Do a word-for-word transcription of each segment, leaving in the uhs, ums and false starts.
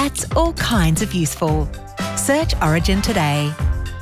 That's all kinds of useful. Search Origin today.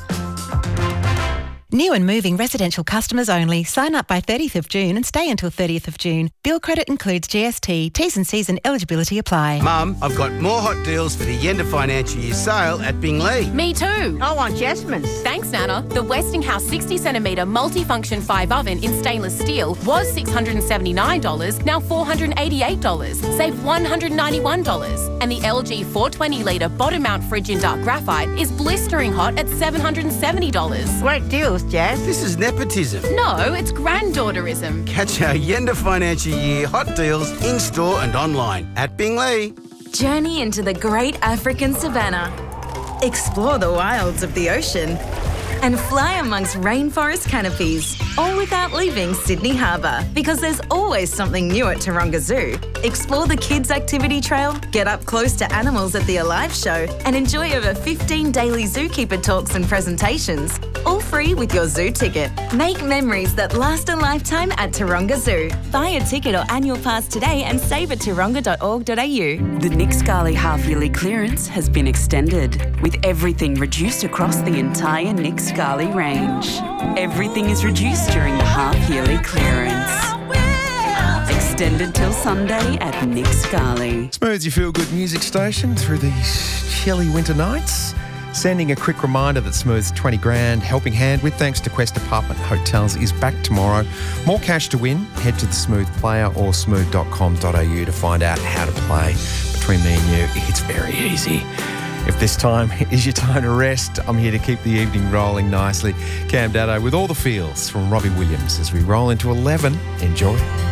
New and moving residential customers only. Sign up by thirtieth of June and stay until thirtieth of June. Bill credit includes G S T. T's and C's and eligibility apply. Mum, I've got more hot deals for the end of financial year sale at Bingley. Me too. I want Jasmine's. Thanks, Nana. The Westinghouse sixty centimetre multifunction five oven in stainless steel was six hundred seventy-nine dollars, now four hundred eighty-eight dollars. Save one hundred ninety-one dollars. And the L G four hundred twenty litre bottom mount fridge in dark graphite is blistering hot at seven hundred seventy dollars. Great deals, Jazz. This is nepotism. No, it's granddaughterism. Catch our end of financial year hot deals in-store and online at Bingley. Journey into the great African savannah. Explore the wilds of the ocean. And fly amongst rainforest canopies, all without leaving Sydney Harbour. Because there's always something new at Taronga Zoo. Explore the kids' activity trail, get up close to animals at the Alive show, and enjoy over fifteen daily zookeeper talks and presentations. All free with your zoo ticket. Make memories that last a lifetime at Taronga Zoo. Buy a ticket or annual pass today and save at taronga dot org dot a u. The Nick Scali half-yearly clearance has been extended, with everything reduced across the entire Nick Scali range. Everything is reduced during the half-yearly clearance. Extended till Sunday at Nick Scali. Smooth's your feel-good music station through these chilly winter nights. Sending a quick reminder that Smooth's twenty grand helping hand with thanks to Quest Apartment Hotels is back tomorrow. More cash to win. Head to the Smooth Player or smooth dot com dot a u to find out how to play. Between me and you, it's very easy. If this time is your time to rest, I'm here to keep the evening rolling nicely. Cam Dado with all the feels from Robbie Williams as we roll into eleven. Enjoy.